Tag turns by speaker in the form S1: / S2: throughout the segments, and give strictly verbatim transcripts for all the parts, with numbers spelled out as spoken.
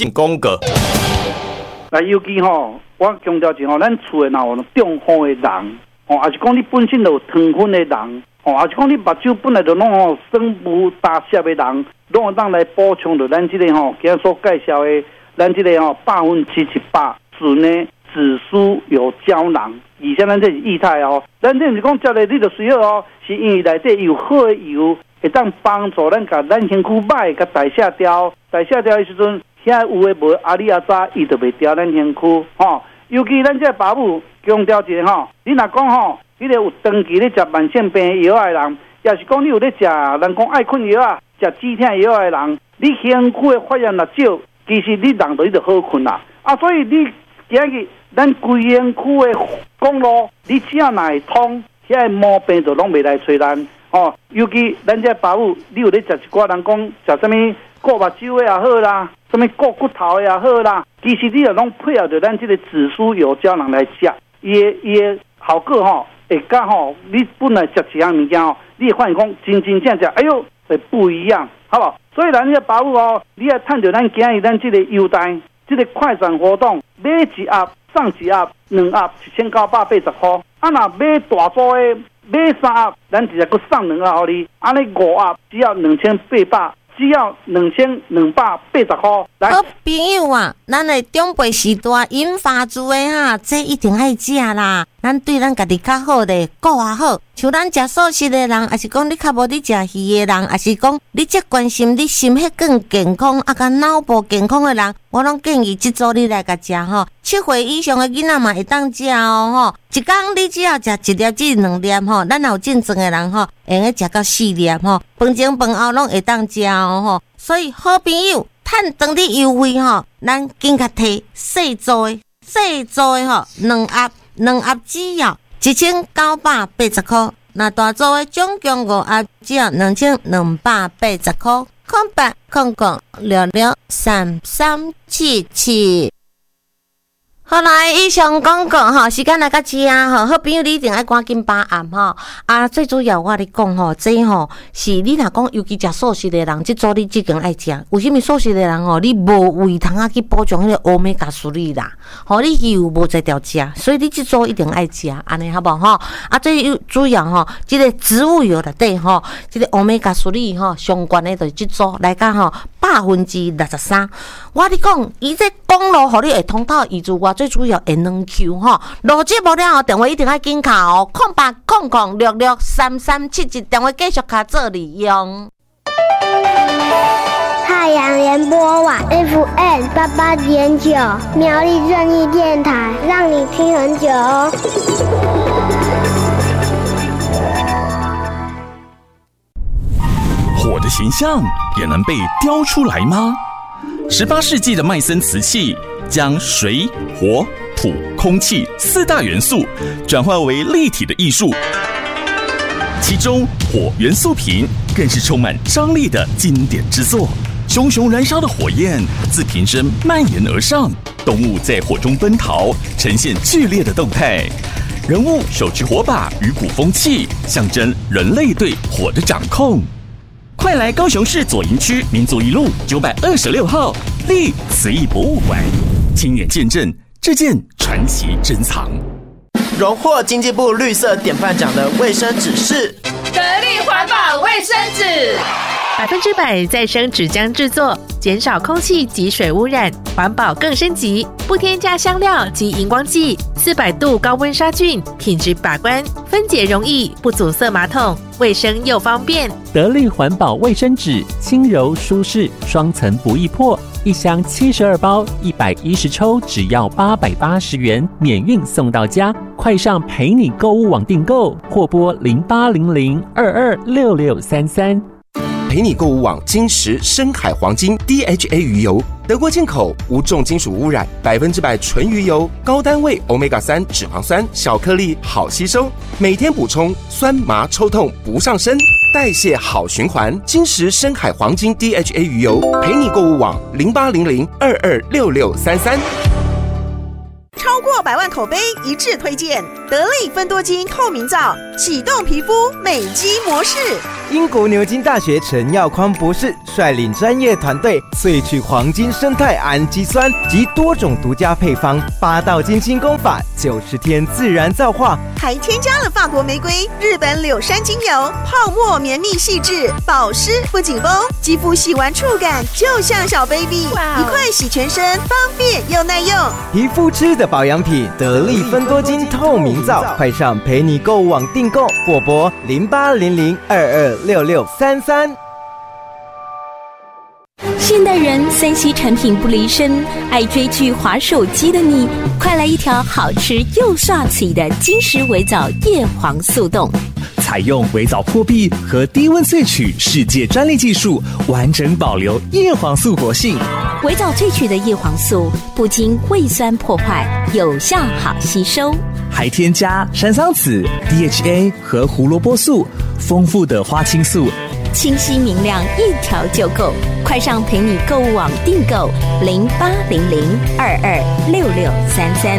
S1: 进广告。
S2: 来，尤其吼，我强调是吼，咱厝的若有中风的人，吼，也是讲你本身就有糖分的人，吼，也是讲你目睭本来就拢吼生无大摄的人，拢会当来补充着咱这个吼，今日所介绍的咱这个吼百分之七十八纯的紫苏油胶囊。而且咱这是液态哦，咱这不是讲食咧你就随好哦，是因为内底有好的油，会当帮助咱甲咱身躯歹甲代谢掉，代谢掉的时阵。现在有诶无阿里阿扎，伊就袂掉咱身躯吼。尤其咱这爸母强调一下吼，你若讲吼，你个有长期咧食慢性病药的人，也是讲你有咧食人讲爱困药啊，食止痛药的人，你身躯的发炎若少，其实你人就伊就好困啦。啊，所以你今日咱规身躯的公路，你只要若会通，遐毛病就拢袂来找咱哦。尤其咱这爸母，你有咧食一寡人讲食什么顾目睭的也好啦。什么骨骨头也好啦，其实你也拢配合着咱这个紫苏油胶囊来食，伊的伊的效果吼，会甲吼你本来食一样物件吼，你会发现讲真真正正，哎呦，会不一样，好不好？所以咱这个保护哦，你要趁着咱今日咱这个优待，这个快闪活动，买一盒送一盒，两盒一千九百八十块，啊，若买大组的买三盒，咱直接佫送两盒给你，安尼五盒只要两千八百。只要两千两百八十块。
S3: 好朋友啊，咱的长辈时代饮花珠的哈，这一定爱食啦。咱对咱家己较好的，顾也好。像咱食素食的人，还是讲你较无伫食鱼的人，还是讲你只关心你心血更健康，啊，甲脑部健康的人，我拢建议这组你来甲食吼。七岁以上的囡仔嘛会当食哦吼。一天你只要食一粒至两粒吼，咱有正常的人吼，会用食到四粒吼，饭前饭后拢会当食哦吼。所以好朋友，趁当地优惠吼，咱紧甲摕细组的，细组的吼，两盒两盒只要一千九百八十块，那大组的总共五盒只要两千两百八十块。空八空空六六三三七七。好来，以上广告吼，时间来到这啊吼，好朋友你一定爱赶紧把握吼。啊，最主要我咧讲吼，这吼是你若讲，尤其食素食的人，这组你即间爱食。为什么素食的人吼，你无胃通啊去补充迄个欧米伽三啦？吼，你油无在条食，所以你这组一定爱食，安尼好不好？啊，最主要吼，这个植物油内底吼，这个欧米伽三吼相关的就是这组来讲吼，百分之六十三。我咧讲，伊这公路互你会通透，伊就我最主要会两 Q 吼。录节目了后，电话一定要紧卡哦，空八空空六六三三七七，电话继续卡做利用。
S4: 太阳联播网 F M 八八点九，苗栗正义电台，让你听很久哦。
S5: 火的形象也能被雕出来吗？十八世纪的麦森瓷器将水、火、土、空气四大元素转化为立体的艺术，其中火元素瓶更是充满张力的经典之作。熊熊燃烧的火焰自瓶身蔓延而上，动物在火中奔逃，呈现剧烈的动态。人物手持火把与鼓风器，象征人类对火的掌控。快来高雄市左营区民族一路九百二十六号立瓷艺博物馆，亲眼见证这件传奇珍藏。
S6: 荣获经济部绿色典范奖的卫生纸是
S7: 得力环保卫生纸，
S8: 百分之百再生纸浆制作，减少空气及水污染，环保更升级，不添加香料及荧光剂，四百度高温杀菌，品质把关，分解容易，不阻塞马桶，卫生又方便。
S9: 得力环保卫生纸，轻柔舒适，双层不易破，一箱七十二包，一百一十抽，只要八百八十元，免运送到家。快上陪你购物网订购，或拨零八零零二二六六三三。
S10: 陪你购物网金石深海黄金 D H A 鱼油，德国进口，无重金属污染，百分之百纯鱼油，高单位 欧米伽三 脂肪酸，小颗粒好吸收，每天补充，酸麻抽痛不上身，代谢好循环。金石深海黄金 D H A 鱼油，陪你购物网零八零零二二六六三三。
S11: 超过百万口碑一致推荐，
S1: 得力芬多精透明皂，启动皮肤美肌模式。
S11: 英国牛津大学陈耀宽博士率领专业团队萃取黄金生态氨基酸及多种独家配方，八道精心工法，九十天自然皂化，
S1: 还添加了法国玫瑰、日本柳杉精油，泡沫绵密细致，保湿不紧绷，肌肤洗完触感就像小 baby， 一块洗全身，方便又耐用。
S11: 皮肤吃的保养品，得力芬多精透明皂，快上陪你购物网订购，或拨零八零零二二六六三三。
S12: 现代人三 C 产品不离身，爱追剧滑手机的你，快来一条好吃又刷嘴的金石微藻叶黄素冻。
S13: 采用微藻破壁和低温萃取世界专利技术，完整保留叶黄素活性。
S12: 微藻萃取的叶黄素不经胃酸破坏，有效好吸收，
S13: 还添加山桑子、D H A 和胡萝卜素，丰富的花青素，
S12: 清晰明亮，一条就够。快上陪你购物网订购零八零零二二六六三三。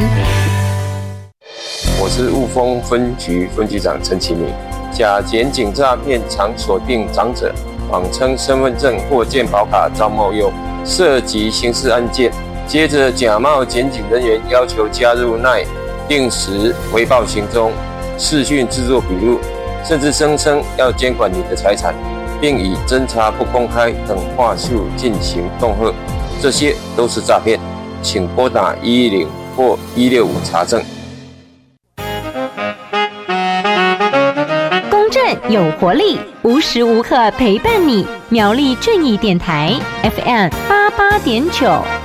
S14: 我是雾峰分局分局长陈启明。假检警诈骗常锁定长者，谎称身份证或健保卡遭冒用，涉及刑事案件。接着假冒检警人员要求加入 LINE， 定时回报行踪，视讯制作笔录，甚至声称要监管你的财产，并以侦查不公开等话术进行恫吓，这些都是诈骗，请拨打一一零或一六五查证。
S8: 公正有活力，无时无刻陪伴你。苗栗正义电台 F M 八八点九。